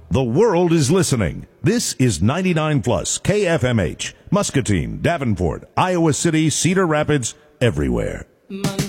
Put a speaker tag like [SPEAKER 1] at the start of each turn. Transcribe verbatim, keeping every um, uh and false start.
[SPEAKER 1] The world is listening. This is ninety-nine plus K F M H, Muscatine, Davenport, Iowa City, Cedar Rapids, everywhere.
[SPEAKER 2] Money.